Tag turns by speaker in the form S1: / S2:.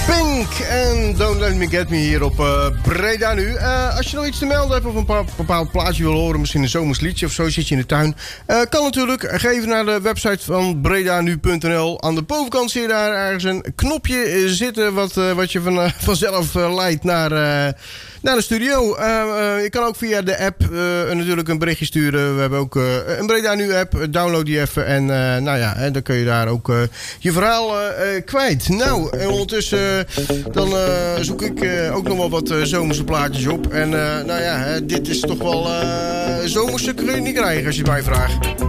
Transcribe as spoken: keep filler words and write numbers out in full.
S1: Pink en Don't Let Me Get Me hier op uh, Breda Nu. Uh, als je nog iets te melden hebt of een bepaald plaatje wil horen, misschien een zomers liedje of zo, zit je in de tuin. Uh, kan natuurlijk. Ga even naar de website van breda nu punt n l. Aan de bovenkant zie je daar ergens een knopje zitten wat, uh, wat je van, uh, vanzelf uh, leidt naar, uh, naar de studio. Uh, uh, je kan ook via de app uh, natuurlijk een berichtje sturen. We hebben ook uh, een Breda Nu app. Download die even en uh, nou ja, hè, dan kun je daar ook uh, je verhaal uh, kwijt. Nou, en ondertussen uh, dan uh, zoek ik uh, ook nog wel wat uh, zomerse plaatjes op. En uh, nou ja, hè, dit is toch wel uh, zomerse kun je niet krijgen als je het mij vraagt.